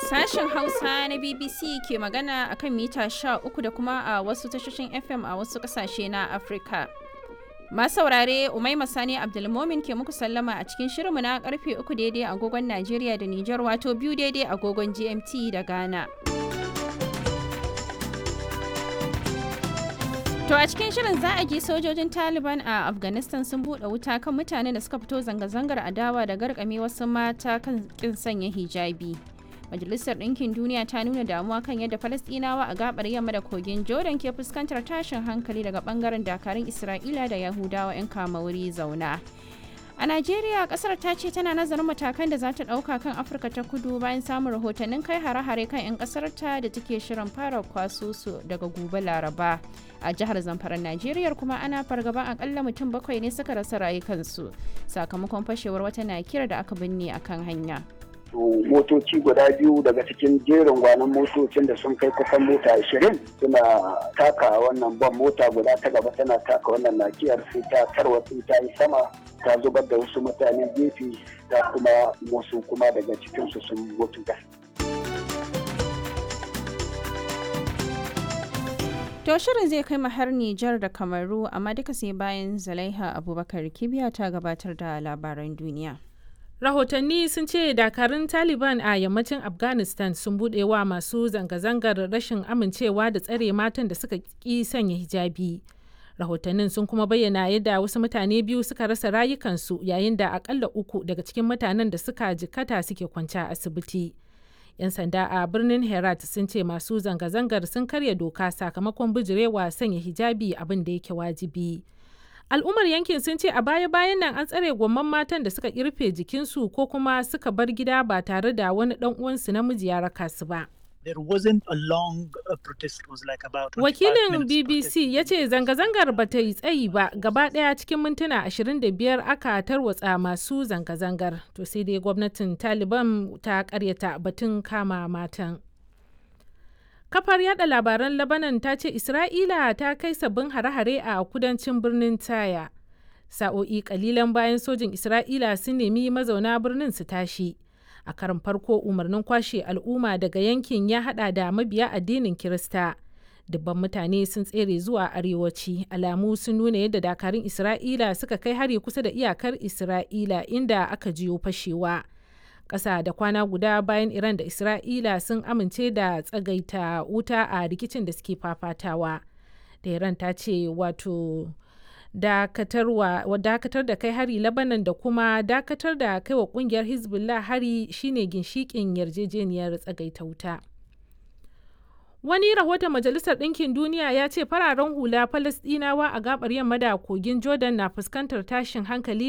Sashen Hausa na BBC ke magana akan mita 13 da kuma a wasu tashoshin FM a wasu kasashe na Afirka. Masu saurare Umaima Sani Abdulmomin ke muku sallama a cikin shirinmu na karfe 3 daidai agogon Najeriya da Nijar wato 2 daidai agogon GMT da Ghana. To a cikin shirin za a ji sojojin Taliban a Afghanistan sun buɗe wuta kan mutanen da suka fito zanga-zangar adawa da garkame wasu mata kan kin sanya hijabi. Majalisar Ɗinkin Duniya ta nuna damuwa kan yadda Falasɗinawa a gabar yamma da kogin Jordan ke fuskantar tashin hankali daga bangaren dakarun Isra'ila da Yahudawa 'yan kamauri zauna. A Najeriya, kasar ta ce tana nazarin matakan da za ta ɗauka kan Afirka ta Kudu bayan samun rahotannin kai hare-hare kan 'yan kasar ta da take shirin fara kwaso su daga gobe Laraba. A jihar Zamfara Najeriya kuma ana fargaban akalla mutum 7 ne suka rasa rayukansu sakamakon fashewar wata nakira da aka binne akan hanya. Motoci guda biyu daga cikin jerin gwanon motocin da sun kai kusan mota 20 suna taka wannan ban mota guda ta gaba tana taka wannan nakiyar sai ta tarwatsi ta yi sama ta zubar da wasu mutane gefe da kuma wasu kuma daga cikinsu sun mutu da. To shirin zai kai har Nijar da Kamaru amma duka sai bayan Zalaiha Abubakar Kibiya ta gabatar da labaran duniya. Rahotanni sun ce dakarun Taliban a yammacin Afghanistan sun buɗe wa masu zanga-zangar rashin amincewa da tsare matan da suka ƙi sanya hijabi. Rahotannin sun kuma bayyana yadda wasu mutane biyu suka rasa rayukansu yayin da akalla 3 daga cikin mutanen da suka jikata suke kwance a asibiti. 'Yan sanda a birnin Herat sun ce masu zanga-zangar sun karya doka sakamakon bijirewa sanya hijabi abin da yake wajibi. Al'ummar yankin sun ce a baya-bayan nan an tsare gwamman matan da suka kirfe jikinsu ko kuma suka bar gida ba tare da wani dan uwansu namiji ya raka su ba. Wakilin BBC ya ce zanga-zangar ba ta yi tsayi ba, gaba ɗaya cikin mintuna 25 aka tarwatsa masu zanga-zangar. To sai dai gwamnatin Taliban ta karyata batun kama matan. Kafar yada labaran Lebanon ta ce Isra'ila ta kai sabbin hare-hare a kudancin birnin Taya. Sa'o'i kalilan bayan sojin Isra'ila sun nemi mazauna birnin su tashi. A karin farko umarnin kwashe al'umma daga yankin ya hada da mabiya addinin Kirista. Dubban mutane sun tsere zuwa arewaci. Alamu sun nuna yadda dakarun Isra'ila suka kai hari kusa da iyakar Isra'ila inda aka jiyo fashewa. Ƙasa da kwana guda bayan Iran da Isra'ila sun amince da tsagaita wuta a rikicin da suke fafatawa. Da Iran ta ce wato dakatar da kai hari Lebanon da kuma dakatar da kai wa kungiyar Hezbollah hari shine ginshikin yarjejeniyar tsagaita wuta. Wani rahoton Majalisar Ɗinkin Duniya ya ce fararen hula Falasɗinawa a gabar yamma da kogin Jordan na fuskantar tashin hankali